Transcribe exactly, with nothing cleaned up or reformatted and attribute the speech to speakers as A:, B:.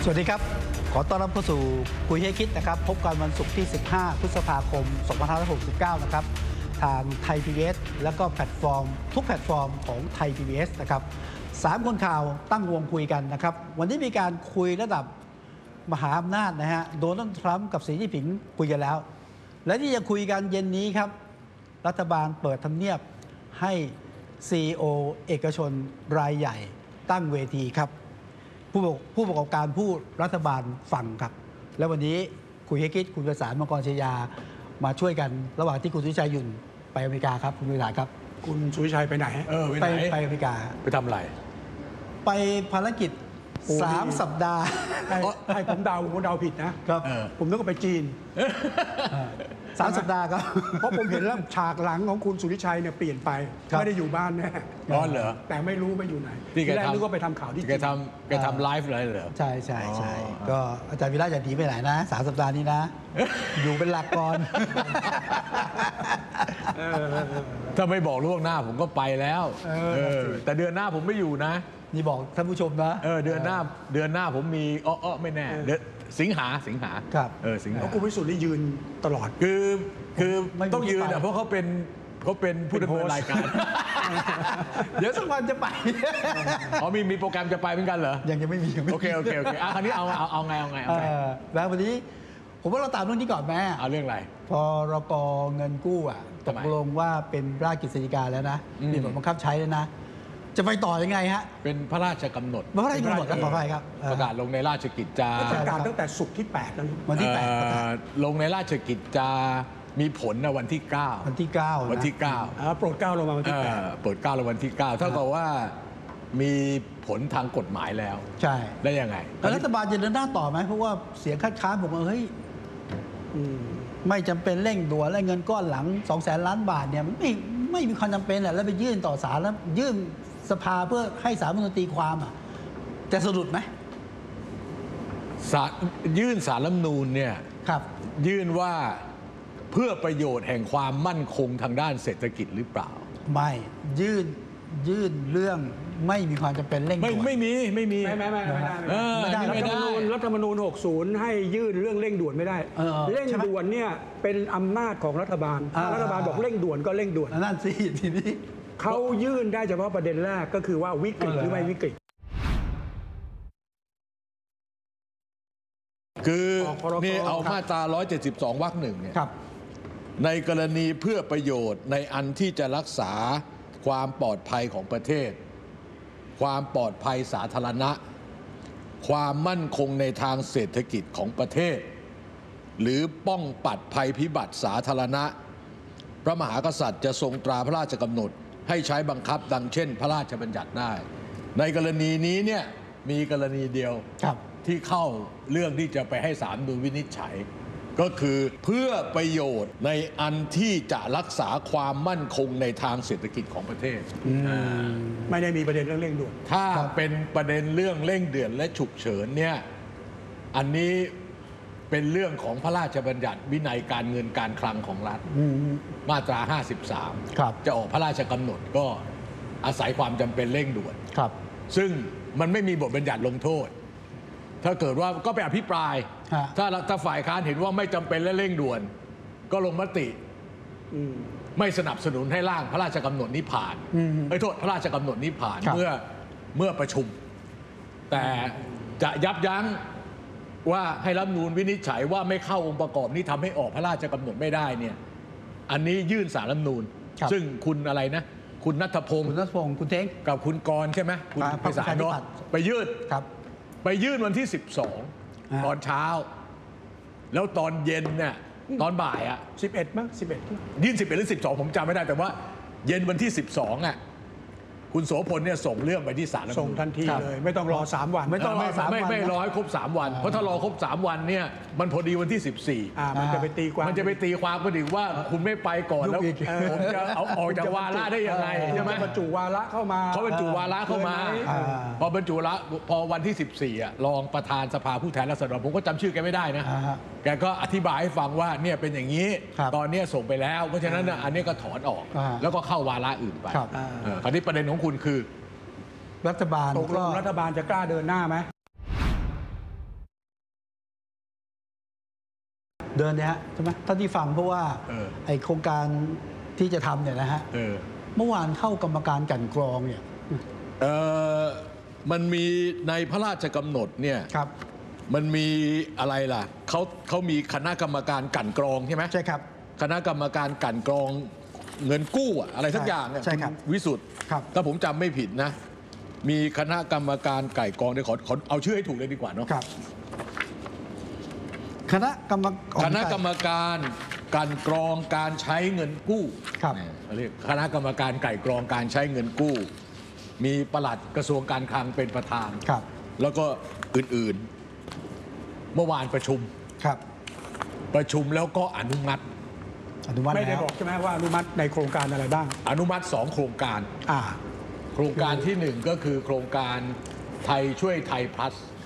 A: สวัสดีครับขอต้อนรับเข้าสู่คุยให้คิดนะครับพบกันวันศุกร์ที่สิบห้าพฤษภาคมสองพันห้าร้อยหกสิบเก้านะครับทางไทย พี บี เอส แล้วก็แพลตฟอร์มทุกแพลตฟอร์มของไทย พี บี เอส นะครับสามคนข่าวตั้งวงคุยกันนะครับวันนี้มีการคุยระดับมหาอำนาจนะฮะโดนัลด์ทรัมป์กับสีจิ้นผิงคุยกันแล้วและที่จะคุยกันเย็นนี้ครับรัฐบาลเปิดทำเนียบให้ ซี อี โอ เอกชนรายใหญ่ตั้งเวทีครับผู้ผู้ประกอบการผู้รัฐบาลฟังครับและวันนี้คุยให้คิดคุณประสานมังกรชยามาช่วยกันระหว่างที่คุณสุวิชัยยุ่นไปอเมริกาครับคุณวิลาครับ
B: คุณสุวิชัยไปไหน
C: เออไปไหน
A: ไปอเมริกา
C: ไปทำอะไร
A: ไปภารกิจสามสัปดาห์
B: ให้ผมเดาผมเดาผิดนะครับผมนึกว่าไปจีน
A: สามสัปดาห์ครับ
B: เพราะผมเห็นแล้วฉากหลังของคุณสุวิชัยเนี่ยเปลี่ยนไปไม่ได้อยู่บ้านแน่
C: อ๋อเหรอ
B: แต่ไม่รู้ไปอยู่ไหน
C: ที่
B: แรกนึกว่าไปทำข่าวที่
C: แกทำแกทำไลฟ์อะไรเหรอ
A: ใช่ใช่ใช่ก็อาจารย์วิระอย่าหนีไปไหนนะสามสัปดาห์นี้นะอยู่เป็นหลักก่อน
C: ถ้าไม่บอกล่วงหน้าผมก็ไปแล้วแต่เดือนหน้าผมไม่อยู่นะ
A: นี่บอกท่านผู้ชมนะ
C: เออเดือนหน้าเดือนหน้าผมมีอ้อไม่แน่เดือนสิงหาสิงหา
A: ครับ
C: เออสิงหา
B: คุณวิสุทธิ์นี่ยืนตลอด
C: คือคือต้องยืนอ่ะเพราะเขาเป็นเขาเป็นผู้ดำเนินรายการ
A: เดี๋ยวสักวันจะไป
C: อ๋อมีมีโปรแกรมจะไปเหมือนกันเหรอ
A: ยังยังไม่มี
C: โอเคโอเคโอเคอ่ะคราวนี้เอาเอาเอาไงเอาไงเอาไง
A: แล้ววันนี้ผมว่าเราตามเรื่องนี้ก่อนแม่
C: เอาเรื่องอะไร
A: พอรกเงินกู้อ่ะตกลงว่าเป็นราชกิจสิกาแล้วนะมีผลบังคับใช้แล้วนะจะไปต่อยังไงฮะ
C: เป็นพระราชกำหนด
A: พระราชกำหนดครับขออภัยครับ
C: ประกาศลงในราชกิจจา
B: ประกาศตั้งแต่ศุกร์ที่แปดแล้ว
A: วันที่แปด
C: ลงในราชกิจจามีผลนะวันที่เก้า
A: วันที่เก้า
C: วันที่เก้า
B: โปรดเก้าลงมาวันที่แปด
C: โปรดเก้าลงวันที่เก้าเท่ากับว่ามีผลทางกฎหมายแล้ว
A: ใช่
C: ได้ยังไง
A: แล้วรัฐบาลจะเดินหน้าต่อไหมเพราะว่าเสียงคัดค้านบอกว่าเฮ้ยไม่จำเป็นเร่งด่วนและเงินก้อนหลังสองแสนล้านบาทเนี่ยมันไม่ไม่มีความจำเป็นแหละแล้วไปยื่นต่อศาลแล้วยื่นสภาเพื่อให้ศาลมนตรีความอ่ะจะสะดุดไหม
C: ศาลยื่นศาลรัฐธรรมนูญเนี่ย
A: ครับ
C: ยื่นว่าเพื่อประโยชน์แห่งความมั่นคงทางด้านเศรษฐกิจหรือเปล่า
A: ไม่ยื่นยื่นเรื่องไม่มีความจำเป็นเร่งด่วน
C: ไม่ไม่มีไม่มี
B: ไม่ไม่ไม่ไม่ได้ไม่ได้รัฐธรรมนูญหกสิบให้ยื่นเรื่องเร่งด่วนไม่ได้เร่งด่วนเนี่ยเป็นอำนาจของรัฐบาลรัฐบาลบอกเร่งด่วนก็เร่งด่วน
A: นั่นสิทีนี้
B: เขายื่นได้เฉพาะประเด็นแรกก็คือว่าวิกฤตหรือไม่วิกฤต
C: คือนี่เอามาตราหนึ่งร้อยเจ็ดสิบสองวรรคหนึ่งเนี่ยในกรณีเพื่อประโยชน์ในอันที่จะรักษาความปลอดภัยของประเทศความปลอดภัยสาธารณะความมั่นคงในทางเศรษฐกิจของประเทศหรือป้องปัดภัยพิบัติสาธารณะพระมหากษัตริย์จะทรงตราพระราชกำหนดให้ใช้บังคับดังเช่นพระราชบัญญัติได้ในกรณีนี้เนี่ยมีกรณีเดียวที่เข้าเรื่องที่จะไปให้ศาลดูวินิจฉัยก็คือเพื่อประโยชน์ในอันที่จะรักษาความมั่นคงในทางเศรษฐกิจของประเทศ
B: ไม่ได้มีประเด็นเรื่องเร่งด่วน
C: ถ้าเป็นประเด็นเรื่องเร่งด่วนและฉุกเฉินเนี่ยอันนี้เป็นเรื่องของพระราชบัญญัติวินัยการเงินการคลังของรัฐมาตราห้าสิบสามจะออกพระราชกำหนดก็อาศัยความจำเป็นเร่งด่วนซึ่งมันไม่มีบทบัญญัติลงโทษถ้าเกิดว่าก็ไปอภิปรายถ้าถ้าฝ่ายค้านเห็นว่าไม่จำเป็นและเร่งด่วนก็ลงมติไม่สนับสนุนให้ร่างพระราชกำหนดนี้ผ่านไอ้โทษพระราชกำหนดนี้ผ่านเมื่อเมื่อประชุมแต่จะยับยั้งว่าให้รัฐธรรมนูญวินิจฉัยว่าไม่เข้าองค์ประกอบนี้ทำให้ออกพระราชกำหนดไม่ได้เนี่ยอันนี้ยื่นศาลรัฐธรรมนูญซึ่งคุณอะไรนะคุณณัฐพงศ์
A: คุณณัฐพงศ์คุณเท้ง
C: กับคุณกรณ์ใช่ไหมคุณไปศาลเนาะไปยื่นไปยื่นวันที่สิบสองตอนเช้าแล้วตอนเย็นเนี่ยตอนบ่ายอ่ะ
B: สิบเอ็ดมั้งสิบเอ็ด
C: ยื่นสิบเอ็ดหรือสิบสองผมจำไม่ได้แต่ว่าเย็นวันที่สิบสองอ่ะคุณโสพลเนี่ยส่งเรื่องไปที่ศาล
B: ส่งทันทีเลยไม่ต้องรอสามวัน
C: ไม่ต้องรอสามวันไม่รอให้ครบสามวันเพราะถ้ารอครบสามวันเนี่ยมันพอดีวันที่สิบสี่
B: อ่ามันจะไปตีความ
C: มันจะไปตีความก็ดีว่าคุณไม่ไปก่อนแล้วผมจะเอาออกจากวาระได้ยังไงใช่ไหม
B: บรรจุวาระเข้ามา
C: เขาบรรจุวาระเข้ามาพอบรรจุวาระพอวันที่สิบสี่อ่ะรองประธานสภาผู้แทนราษฎรผมก็จำชื่อแกไม่ได้นะแกก็อธิบายให้ฟังว่าเนี่ยเป็นอย่างนี้ตอนนี้ส่งไปแล้วเพราะฉะนั้นอันนี้ก็ถอนออกแล้วก็เข้าวาระอื่นไปคราวนี้ประเด็นของคุณคือ
A: รัฐบาล
B: ตกลงรัฐบาลจะกล้าเดินหน้าไหม
A: เดินเนี่ยฮะใช่ไหมท่านที่ฟังเพราะว่า
C: เออ
A: ไอโครงการที่จะทำเนี่ยนะฮะ
C: เออ
A: เมื่อวานเข้ากรรมการกลั่นกรองเนี่ย
C: เออมันมีในพระราชกำหนดเนี่ย
A: ครับ
C: มันมีอะไรล่ะเขาเขามีคณะกรรมการกลั่นกรองใช่ไหม
A: ใช่ครับ
C: คณะกรรมการกลั่นกรองเงินกู้อะอะไรสักอย่างเนี่ย
A: ใช่ครับ
C: ณวิสุทธ์
A: ครับ
C: ถ้าผมจำไม่ผิดนะ มีคณะกรรมการไก่กรองเดี๋ยวขอขอเอาชื่อให้ถูกเลยดีกว่าเนาะ
A: ครับ คณะกรรม
C: คณะกรรมการกลั่นกรองการใช้เงินกู้
A: ครับ
C: เนี่ยเขาเรียกคณะกรรมการไก่กรองการใช้เงินกู้ มีปลัดกระทรวงการคลังเป็นประธาน
A: ครับ
C: แล้วก็อื่นๆ เมื่อวานประชุม
A: ครับ
C: ประชุมแล้วก็อนุมัติ
A: อนุมัติ
B: ไม่ได้
A: แล้ว
B: บอกใช่ไหมว่าอนุมัติในโครงการอะไรบ้าง
C: อนุมัติสองโครงการ
A: อ่า
C: โครงการที่หนึ่งก็คือโครงการไทยช่วยไทยพลัส